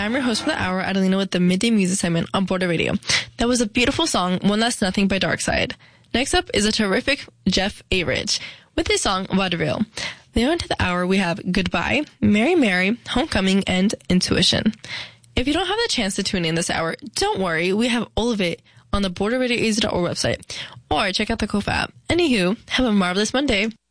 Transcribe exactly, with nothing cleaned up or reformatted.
I'm your host for the hour, Adelina, with the Midday Music segment on Border Radio. That was a beautiful song, One Last Nothing by Darkside. Next up is a terrific Jeff A. Rich with his song, Vaudeville. Then on to the hour, we have Goodbye, Mary Mary, Homecoming, and Intuition. If you don't have the chance to tune in this hour, don't worry. We have all of it on the border radio a z dot org website. Or check out the Kofa app. Anywho, have a marvelous Monday.